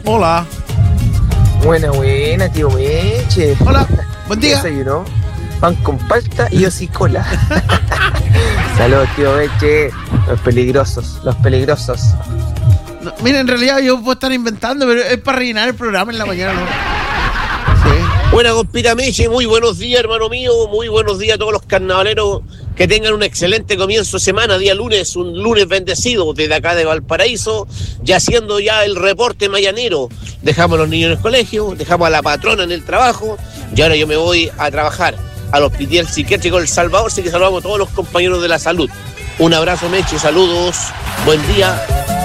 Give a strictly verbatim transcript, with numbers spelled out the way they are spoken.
Hola. Buena, buena, tío Meche. Hola, buen día. Desayunó, pan con palta y hocicola. Saludos, tío Meche. Los peligrosos, los peligrosos. No, mira, en realidad yo puedo estar inventando, pero es para rellenar el programa en la mañana, ¿no? Sí. Buena, compita Meche, muy buenos días, hermano mío. Muy buenos días a todos los carnavaleros. Que tengan un excelente comienzo de semana, día lunes, un lunes bendecido desde acá de Valparaíso, ya haciendo ya el reporte mañanero. Dejamos a los niños en el colegio, dejamos a la patrona en el trabajo y ahora yo me voy a trabajar al Hospital Psiquiátrico El Salvador, así que saludamos a todos los compañeros de la salud. Un abrazo, Meche, saludos, buen día.